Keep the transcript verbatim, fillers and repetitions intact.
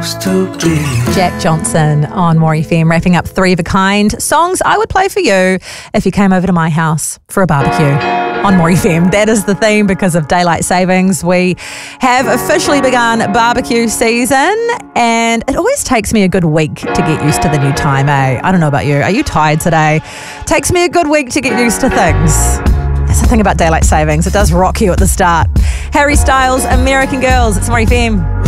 supposed to be. Jack Johnson on More F M, wrapping up Three of a Kind. Songs I would play for you if you came over to my house for a barbecue on More F M. That is the theme because of daylight savings. We have officially begun barbecue season, and it always takes me a good week to get used to the new time, eh? I don't know about you. Are you tired today? Takes me a good week to get used to things. That's the thing about daylight savings. It does rock you at the start. Harry Styles, American Girls. It's More F M.